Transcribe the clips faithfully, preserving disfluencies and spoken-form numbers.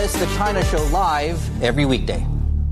miss the China Show live every weekday.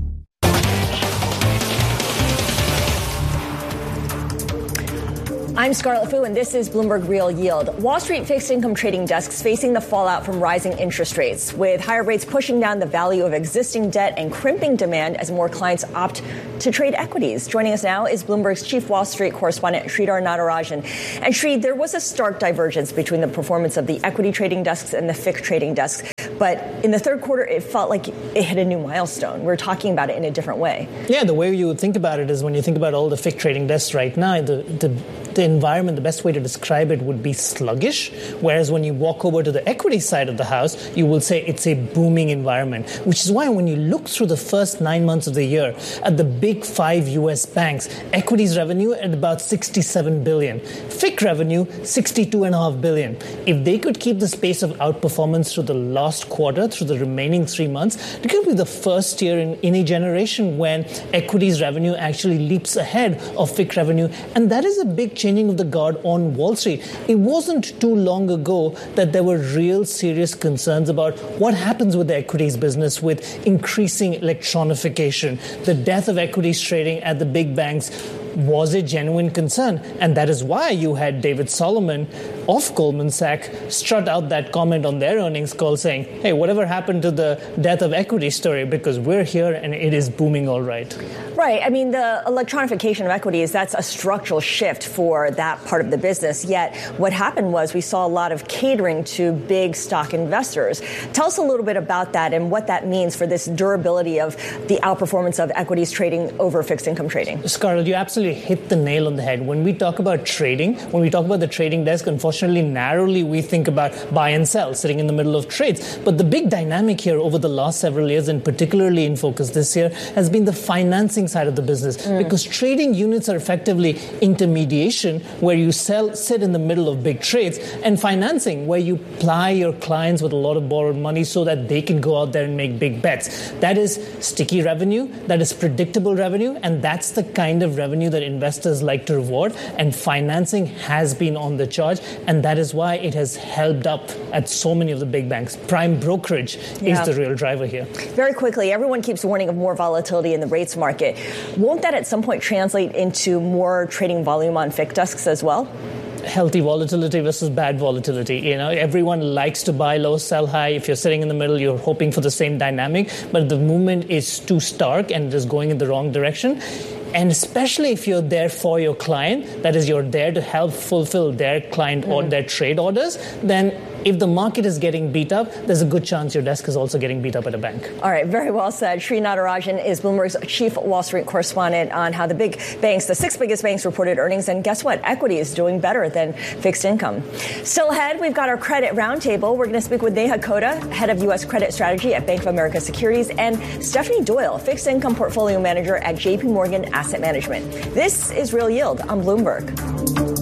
I'm Scarlett Fu, and this is Bloomberg Real Yield. Wall Street fixed income trading desks facing the fallout from rising interest rates, with higher rates pushing down the value of existing debt and crimping demand as more clients opt to trade equities. Joining us now is Bloomberg's chief Wall Street correspondent, Sridhar Natarajan. And Sri, there was a stark divergence between the performance of the equity trading desks and the F I C trading desks. But in the third quarter, it felt like it hit a new milestone. We're talking about it in a different way. Yeah, the way you would think about it is when you think about all the F I C trading desks right now, the, the, the environment, the best way to describe it would be sluggish. Whereas when you walk over to the equity side of the house, you will say it's a booming environment, which is why when you look through the first nine months of the year at the big five U S banks, equities revenue at about sixty-seven billion dollars, F I C revenue sixty-two point five billion dollars. If they could keep this pace of outperformance through the last quarter, through the remaining three months, it could be the first year in, in a generation when equities revenue actually leaps ahead of F I C revenue. And that is a big changing of the guard on Wall Street. It wasn't too long ago that there were real serious concerns about what happens with the equities business with increasing electronification. The death of equities trading at the big banks was a genuine concern. And that is why you had David Solomon of Goldman Sachs strut out that comment on their earnings call saying, hey, whatever happened to the death of equity story? Because we're here and it is booming all right. Right. I mean, the electronification of equities, that's a structural shift for that part of the business. Yet what happened was we saw a lot of catering to big stock investors. Tell us a little bit about that and what that means for this durability of the outperformance of equities trading over fixed income trading. Scarlett, you absolutely hit the nail on the head. When we talk about trading, when we talk about the trading desk, unfortunately, narrowly, we think about buy and sell, sitting in the middle of trades. But the big dynamic here over the last several years, and particularly in focus this year, has been the financing side of the business. Mm. Because trading units are effectively intermediation, where you sell, sit in the middle of big trades, and financing, where you ply your clients with a lot of borrowed money so that they can go out there and make big bets. That is sticky revenue, that is predictable revenue, and that's the kind of revenue that investors like to reward, and financing has been on the charge, and that is why it has helped up at so many of the big banks. Prime brokerage yeah. is the real driver here. Very quickly, everyone keeps warning of more volatility in the rates market. Won't that at some point translate into more trading volume on F I C desks as well? Healthy volatility versus bad volatility. You know, everyone likes to buy low, sell high. If you're sitting in the middle, you're hoping for the same dynamic, but the movement is too stark and it is going in the wrong direction. And especially if you're there for your client, that is, you're there to help fulfill their client or their trade orders, then if the market is getting beat up, there's a good chance your desk is also getting beat up at a bank. All right, very well said. Sri Natarajan is Bloomberg's chief Wall Street correspondent on how the big banks, the six biggest banks, reported earnings. And guess what? Equity is doing better than fixed income. Still ahead, we've got our credit roundtable. We're going to speak with Neha Kota, head of U S credit strategy at Bank of America Securities, and Stephanie Doyle, fixed income portfolio manager at J P Morgan Asset Management. This is Real Yield on Bloomberg.